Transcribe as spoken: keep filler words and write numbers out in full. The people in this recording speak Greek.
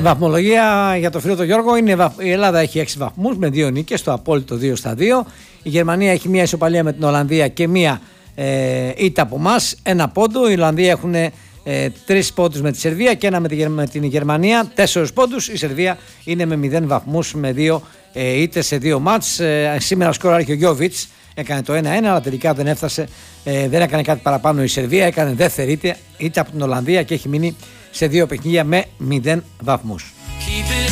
Βαθμολογία για το φίλο τον Γιώργο είναι η Ελλάδα έχει έξι βαθμούς με δύο νίκες, το απόλυτο δύο στα δύο. Η Γερμανία έχει μία ισοπαλία με την Ολλανδία και μία ε, ήττα από εμάς, ένα πόντο. Η Ολλανδία έχουν ε, τρεις πόντους με τη Σερβία και ένα με, τη, με την Γερμανία, τέσσερις πόντους. Η Σερβία είναι με μηδέν βαθμούς με δύο ε, ήττες σε δύο μάτς. Ε, σήμερα σκόραρε και ο Γιόβιτς, έκανε το ένα ένα, αλλά τελικά δεν έφτασε, ε, δεν έκανε κάτι παραπάνω η Σερβία, έκανε δεύτερη ήττα, ήττα από την Ολλανδία και έχει μείνει σε δύο παιχνίδια με μηδέν βαθμούς.